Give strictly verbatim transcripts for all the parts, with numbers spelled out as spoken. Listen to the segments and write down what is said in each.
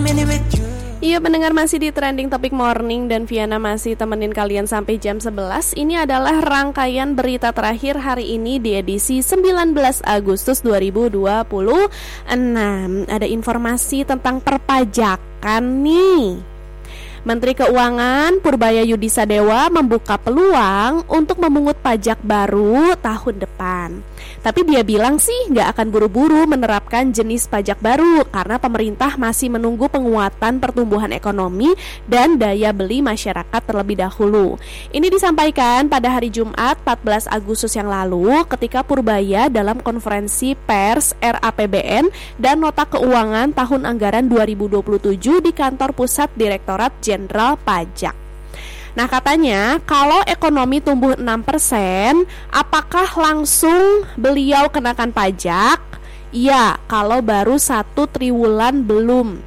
Iya pendengar, masih di Trending Topic Morning dan Viana masih temenin kalian sampai jam sebelas. Ini adalah rangkaian berita terakhir hari ini di edisi sembilan belas Agustus dua ribu dua puluh enam. Ada informasi tentang perpajakan nih. Menteri Keuangan Purbaya Yudisadewa membuka peluang untuk memungut pajak baru tahun depan. Tapi dia bilang sih nggak akan buru-buru menerapkan jenis pajak baru karena pemerintah masih menunggu penguatan pertumbuhan ekonomi dan daya beli masyarakat terlebih dahulu. Ini disampaikan pada hari Jumat empat belas Agustus yang lalu ketika Purbaya dalam konferensi pers R A P B N dan nota keuangan tahun anggaran dua ribu dua puluh tujuh di kantor pusat Direktorat Jenderal Pajak. Nah katanya kalau ekonomi tumbuh enam persen, apakah langsung beliau kenakan pajak? Iya, kalau baru satu triwulan belum.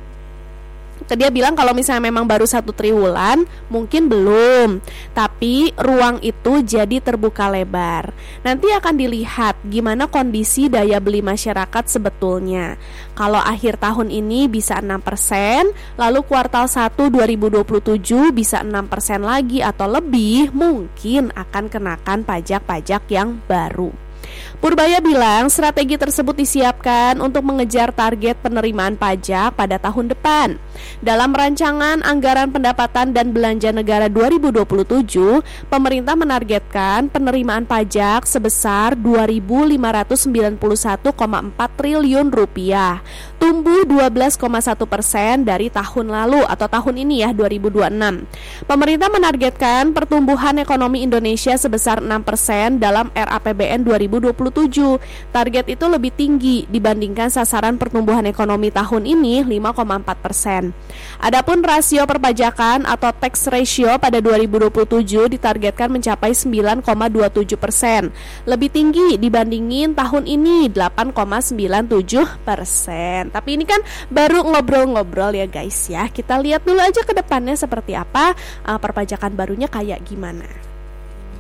Dia bilang kalau misalnya memang baru satu triwulan mungkin belum, tapi ruang itu jadi terbuka lebar. Nanti akan dilihat gimana kondisi daya beli masyarakat sebetulnya. Kalau akhir tahun ini bisa enam persen, lalu kuartal satu dua ribu dua puluh tujuh bisa enam persen lagi atau lebih, mungkin akan kenakan pajak-pajak yang baru. Purbaya bilang strategi tersebut disiapkan untuk mengejar target penerimaan pajak pada tahun depan. Dalam rancangan anggaran pendapatan dan belanja negara dua ribu dua puluh tujuh, pemerintah menargetkan penerimaan pajak sebesar dua ribu lima ratus sembilan puluh satu koma empat triliun rupiah, tumbuh dua belas koma satu persen dari tahun lalu atau tahun ini ya dua ribu dua puluh enam. Pemerintah menargetkan pertumbuhan ekonomi Indonesia sebesar enam persen dalam R A P B N dua ribu dua puluh tujuh. Target itu lebih tinggi dibandingkan sasaran pertumbuhan ekonomi tahun ini lima koma empat persen. Adapun rasio perpajakan atau tax ratio pada dua ribu dua puluh tujuh ditargetkan mencapai sembilan koma dua tujuh persen, lebih tinggi dibandingin tahun ini delapan koma sembilan tujuh persen. Tapi ini kan baru ngobrol-ngobrol ya guys ya. Kita lihat dulu aja ke depannya seperti apa, uh, perpajakan barunya kayak gimana.